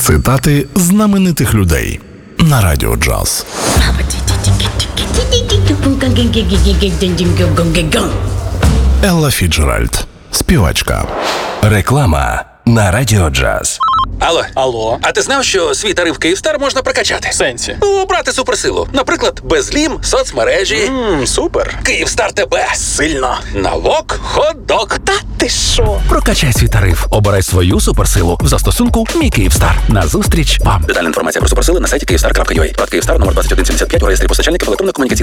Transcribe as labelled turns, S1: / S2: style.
S1: Цитати знаменитих людей на Радіо Джаз. Елла Фіцджеральд, співачка.
S2: Реклама на Радіо Джаз.
S3: Алло. А ти знав, що свій тариф «Київстар» можна прокачати?
S4: В сенсі?
S3: Ну, брати суперсилу. Наприклад, безлім, соцмережі.
S4: Супер.
S3: «Київстар» тебе.
S4: Сильно.
S3: Налог, хот-дог.
S4: Та ти що?
S2: Прокачай свій тариф. Обирай свою суперсилу в застосунку «Мій Київстар». Назустріч вам.
S3: Детальна інформація про суперсили на сайті kyivstar.ua. Код «Київстар» номер 2175 у реєстрі постачальників електронних комунікаційних